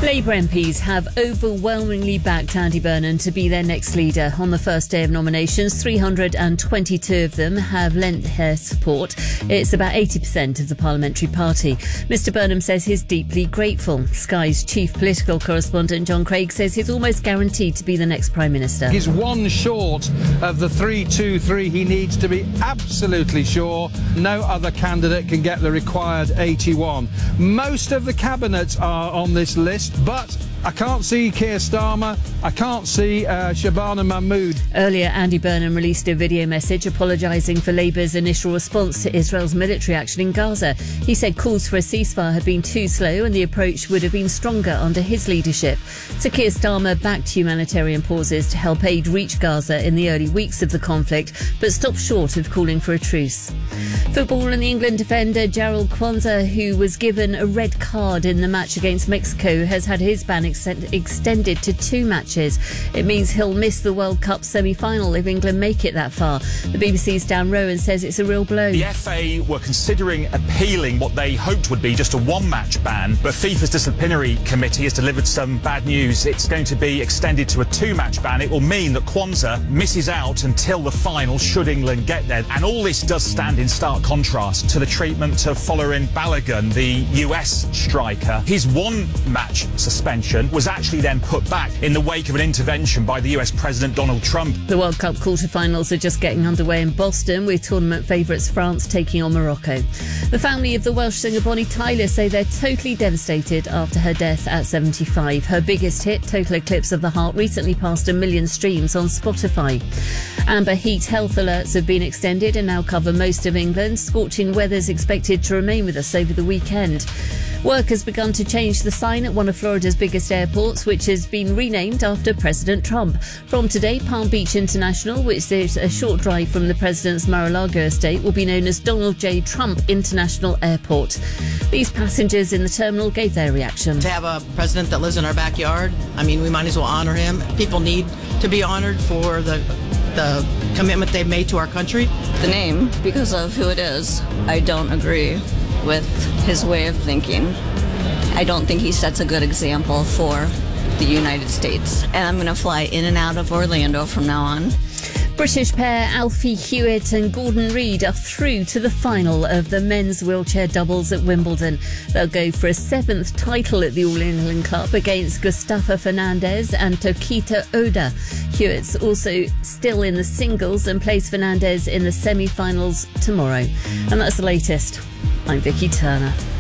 Labour MPs have overwhelmingly backed Andy Burnham to be their next leader. On the first day of nominations, 322 of them have lent their support. It's about 80% of the parliamentary party. Mr Burnham says he's deeply grateful. Sky's chief political correspondent John Craig says he's almost guaranteed to be the next Prime Minister. He's one short of the 3-2-3 he needs to be absolutely sure. No other candidate can get the required 81. Most of the cabinets are on this list, but I can't see Keir Starmer, I can't see Shabana Mahmood. Earlier, Andy Burnham released a video message apologising for Labour's initial response to Israel's military action in Gaza. He said calls for a ceasefire had been too slow and the approach would have been stronger under his leadership. So Keir Starmer backed humanitarian pauses to help aid reach Gaza in the early weeks of the conflict, but stopped short of calling for a truce. Football, and the England defender Jarell Quansah, who was given a red card in the match against Mexico, has had his ban extended to 2 matches. It means he'll miss the World Cup semi-final if England make it that far. The BBC's Dan Rowan says it's a real blow. The FA were considering appealing what they hoped would be just a 1-match ban, but FIFA's disciplinary committee has delivered some bad news. It's going to be extended to a 2-match ban. It will mean that Quansah misses out until the final should England get there. And all this does stand in stark contrast to the treatment of Folarin Balogun, the US striker. His 1-match suspension was actually then put back in the wake of an intervention by the US President Donald Trump. The World Cup quarter-finals are just getting underway in Boston, with tournament favourites France taking on Morocco. The family of the Welsh singer Bonnie Tyler say they're totally devastated after her death at 75. Her biggest hit, Total Eclipse of the Heart, recently passed 1 million streams on Spotify. Amber heat health alerts have been extended and now cover most of England. Scorching weather's expected to remain with us over the weekend. Work has begun to change the sign at one of Florida's biggest airports, which has been renamed after President Trump. From today, Palm Beach International, which is a short drive from the president's Mar-a-Lago estate, will be known as Donald J. Trump International Airport. These passengers in the terminal gave their reaction. To have a president that lives in our backyard, I mean, we might as well honor him. People need to be honored for the commitment they've made to our country. The name, because of who it is, I don't agree with his way of thinking. I don't think he sets a good example for the United States. And I'm going to fly in and out of Orlando from now on. British pair Alfie Hewitt and Gordon Reid are through to the final of the men's wheelchair doubles at Wimbledon. They'll go for a 7th title at the All England Cup against Mustafa Fernandez and Tokita Oda. Hewitt's also still in the singles and plays Fernandez in the semi-finals tomorrow. And that's the latest. I'm Vicky Turner.